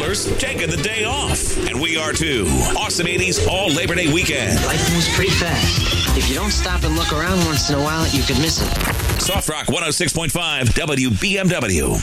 travelers taking the day off. And we are too. Awesome 80s all Labor Day weekend. Life moves pretty fast. If you don't stop and look around once in a while, you could miss it. Soft Rock 106.5 WBMW.